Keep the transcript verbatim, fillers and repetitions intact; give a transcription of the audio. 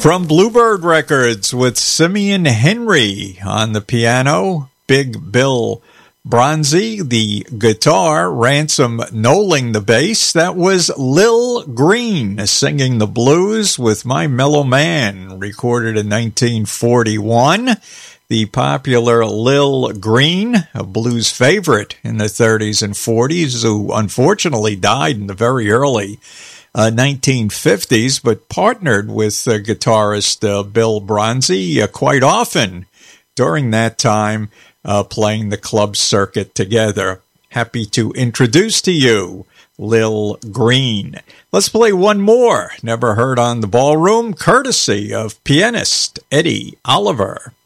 From Bluebird Records with Simeon Henry on the piano, Big Bill Bronzy, the guitar, Ransom Knowling the bass. That was Lil Green singing the blues with My Mellow Man, recorded in nineteen forty-one. The popular Lil Green, a blues favorite in the thirties and forties, who unfortunately died in the very early Uh, nineteen fifties, but partnered with uh, guitarist uh, Bill Bronzy uh, quite often during that time, uh, playing the club circuit together. Happy to introduce to you Lil Green. Let's play one more, never heard on the ballroom, courtesy of pianist Eddie Oliver.